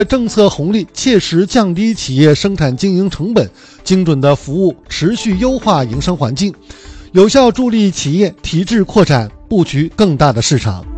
政策红利切实降低企业生产经营成本，精准的服务持续优化营商环境，有效助力企业体制扩展，布局更大的市场。